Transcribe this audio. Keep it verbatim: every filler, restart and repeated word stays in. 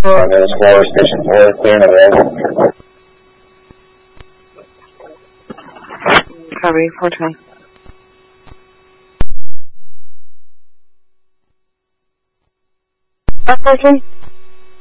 on the Explorer Station four, clear the road. Copy, four twenty. four twenty.